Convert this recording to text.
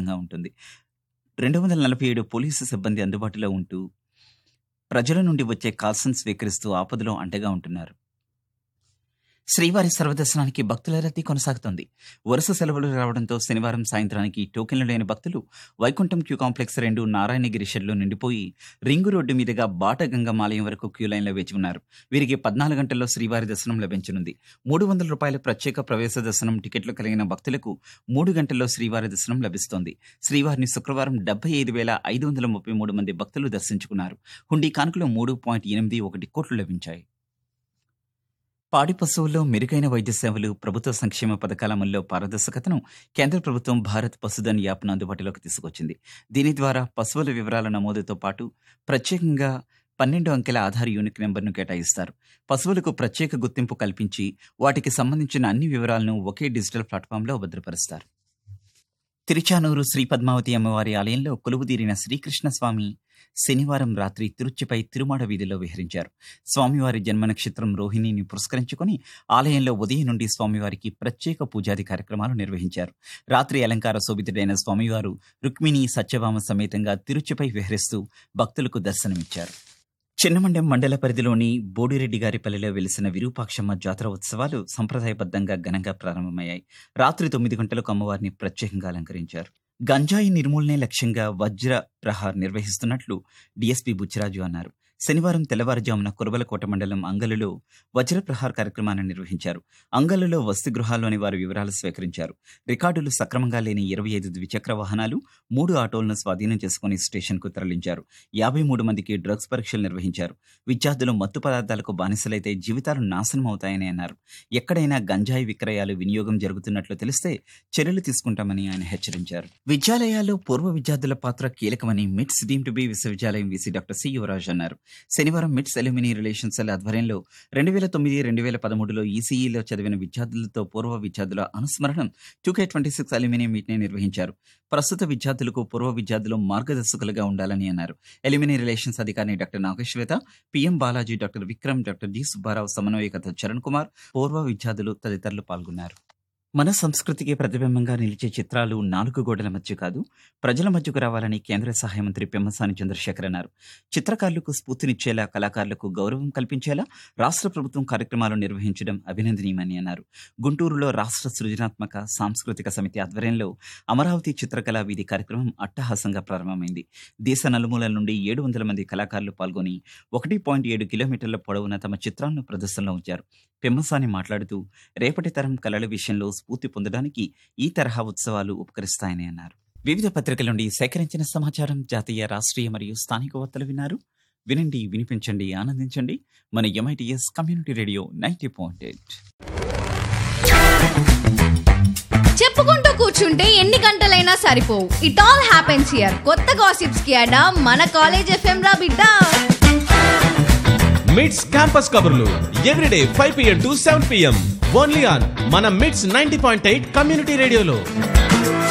సిద్ధంగా ఉంటుంది. 247 పోలీసు సిబ్బంది అందుబాటులో ఉంటూ ప్రజల నుండి వచ్చే కాల్స్‌ను స్వీకరిస్తూ ఆపదలో అండగా ఉంటున్నారు. శ్రీవారి సర్వదర్శనానికి భక్తుల రద్దీ కొనసాగుతోంది. వరుస సెలవులు రావడంతో శనివారం సాయంత్రానికి టోకెన్లు లేని భక్తులు వైకుంఠం క్యూ కాంప్లెక్స్ 2 నారాయణగిరి షెడ్లో నిండిపోయి రింగు రోడ్డు మీదుగా బాటగంగమాలయం వరకు క్యూ లైన్లో వేచి ఉన్నారు. వీరికి 14 గంటల్లో శ్రీవారి దర్శనం లభించనుంది. ₹300 ప్రత్యేక ప్రవేశ దర్శనం టికెట్లు కలిగిన భక్తులకు 3 గంటల్లో శ్రీవారి దర్శనం లభిస్తోంది. శ్రీవారిని శుక్రవారం 75,533 మంది భక్తులు దర్శించుకున్నారు. హుండీ కానుకలు 3.81 కోట్లు లభించాయి. పాడి పశువుల్లో మెరుగైన వైద్య సేవలు, ప్రభుత్వ సంక్షేమ పథకాల అమల్లో పారదర్శకతను కేంద్ర ప్రభుత్వం భారత్ పశుధన్ యాప్ను అందుబాటులోకి తీసుకొచ్చింది. దీని ద్వారా పశువుల వివరాల నమోదుతో పాటు ప్రత్యేకంగా 12 అంకెల ఆధార్ యూనిక్ నెంబర్ను కేటాయిస్తారు. పశువులకు ప్రత్యేక గుర్తింపు కల్పించి వాటికి సంబంధించిన అన్ని వివరాలను ఒకే డిజిటల్ ప్లాట్ఫామ్లో భద్రపరుస్తారు. తిరుచానూరు శ్రీ పద్మావతి అమ్మవారి ఆలయంలో కొలువుదీరిన శ్రీకృష్ణ స్వామి శనివారం రాత్రి తిరుచిపై తిరుమాడ వీధిలో విహరించారు. స్వామివారి జన్మ నక్షత్రం రోహిణిని పురస్కరించుకొని ఆలయంలో ఉదయం నుండి స్వామివారికి ప్రత్యేక పూజాది కార్యక్రమాలు నిర్వహించారు. రాత్రి అలంకార శోభితుడైన స్వామివారు రుక్మిణి సత్యభామ సమేతంగా తిరుచిపై విహరిస్తూ భక్తులకు దర్శనమిచ్చారు. చిన్నమండెం మండల పరిధిలోని బోడిరెడ్డిగారిపల్లిలో వెలిసిన విరూపాక్షమ్మ జాతర ఉత్సవాలు సంప్రదాయబద్ధంగా ఘనంగా ప్రారంభమయ్యాయి. రాత్రి 9 గంటలకు అమ్మవారిని ప్రత్యేకంగా అలంకరించారు. గంజాయి నిర్మూలనే లక్ష్యంగా వజ్ర ప్రహార్ నిర్వహిస్తున్నట్లు డీఎస్పీ బుచ్చిరాజు అన్నారు. శనివారం తెల్లవారుజామున కురబలకోట మండలం అంగలులో వజ్రప్రహార్ కార్యక్రమాన్ని నిర్వహించారు. అంగలులో వసతి గృహాల్లోని వారి వివరాలు స్వీకరించారు. రికార్డులు సక్రమంగా లేని 25 ద్విచక్ర వాహనాలు, 3 ఆటోలను స్వాధీనం చేసుకుని స్టేషన్కు తరలించారు. 53 మందికి డ్రగ్స్ పరీక్షలు నిర్వహించారు. విద్యార్థులు మత్తు పదార్థాలకు బానిసలైతే జీవితాలు నాశనం అవుతాయని అన్నారు. ఎక్కడైనా గంజాయి విక్రయాలు, వినియోగం జరుగుతున్నట్లు తెలిస్తే చర్యలు తీసుకుంటామని ఆయన హెచ్చరించారు. విద్యాలయాల్లో పూర్వ విద్యార్థుల పాత్ర కీలకమని మిట్స్ డీమ్డ్ బి విశ్వవిద్యాలయం వీసీ డాక్టర్ సి యువరాజ్ అన్నారు. శనివారం మిట్స్ అల్యూమినీ రిలేషన్స్ సెల్ ఆధ్వర్యంలో 2009-2013లో ఈసీఈలో చదివిన విద్యార్థులతో పూర్వ విద్యార్థుల అనుస్మరణం 2K26 అల్యూమినియం మీట్ని నిర్వహించారు. ప్రస్తుత విద్యార్థులకు పూర్వ విద్యార్థులు మార్గదర్శకులుగా ఉండాలని అన్నారు. అల్యూమినీ రిలేషన్స్ అధికారిని doctor నాగేశ్వేత, PM Balaji, doctor Vikram, doctor G Subbarao, సమన్వయకర్త చరణ్ కుమార్, పూర్వ విద్యార్థులు తదితరులు పాల్గొన్నారు. మన సంస్కృతికి ప్రతిబింబంగా నిలిచే చిత్రాలు 4 గోడల మధ్య కాదు, ప్రజల మధ్యకు రావాలని కేంద్ర సహాయ మంత్రి పెమ్మసాని చంద్రశేఖర్ అన్నారు. చిత్రకారులకు స్ఫూర్తినిచ్చేలా, కళాకారులకు గౌరవం కల్పించేలా రాష్ట్ర ప్రభుత్వం కార్యక్రమాలు నిర్వహించడం అభినందనీయమని అన్నారు. గుంటూరులో రాష్ట్ర సృజనాత్మక సాంస్కృతిక సమితి ఆధ్వర్యంలో అమరావతి చిత్రకళా వీధి కార్యక్రమం అట్టహాసంగా ప్రారంభమైంది. దేశ నలుమూలల నుండి 700 మంది కళాకారులు పాల్గొని 1.7 కిలోమీటర్ల పొడవున తమ చిత్రాలను ప్రదర్శనలో ఉంచారు. పెమ్మసాని మాట్లాడుతూ రేపటి తరం కళల విషయంలో స్ఫూర్తి పొందడానికి ఈ తరహా ఉత్సవాలు ఉపకరిస్తాయని అన్నారు. వివిధ పత్రికల నుండి సేకరించిన సమాచారం, జాతీయ, రాష్ట్రీయ మరియు స్థానిక వార్తలు విన్నారు. వినండి, వినిపించండి, ఆనందించండి. మన MITS కమ్యూనిటీ రేడియో 90.8. చెప్పుకుంటూ కూర్చుంటే ఎన్ని గంటలైనా సరిపోవు. It all happens here. కొత్త గాసిప్స్ కి అడా మన కాలేజ్ FM రా బిడ్డ. మిట్స్ క్యాంపస్ కబుర్లు everyday 5 PM to 7 PM only on మన మిట్స్ 90.8 కమ్యూనిటీ రేడియోలో.